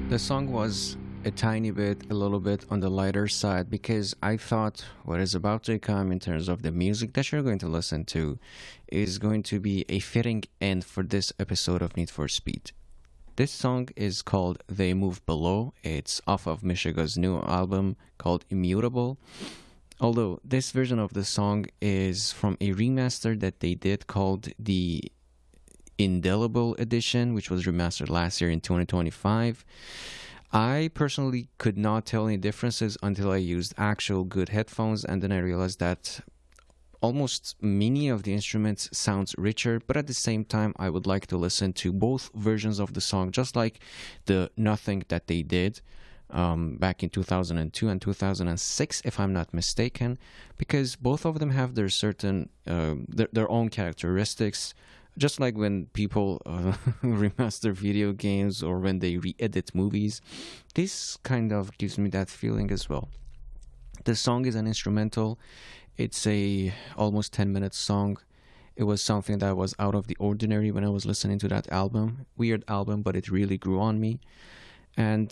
The song was a little bit on the lighter side because I thought what is about to come in terms of the music that you're going to listen to is going to be a fitting end for this episode of Need for Speed. This song is called They Move Below. It's off of Meshuggah's new album called Immutable. Although this version of the song is from a remaster that they did called the Indelible Edition, which was remastered last year in 2025. I personally could not tell any differences until I used actual good headphones, and then I realized that almost many of the instruments sounds richer, but at the same time I would like to listen to both versions of the song, just like the Nothing that they did back in 2002 and 2006, if I'm not mistaken, because both of them have their certain their own characteristics. Just like when people remaster video games or when they re-edit movies, this kind of gives me that feeling as well. The song is an instrumental. It's a almost 10-minute song. It was something that was out of the ordinary when I was listening to that album. Weird album, but it really grew on me. And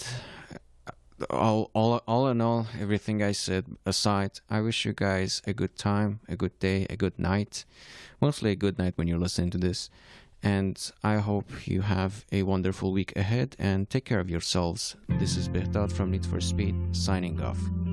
all in all, everything I said aside, I wish you guys a good time, a good day, a good night. Mostly a good night when you're listening to this. And I hope you have a wonderful week ahead and take care of yourselves. This is Behtat from Need for Speed, signing off.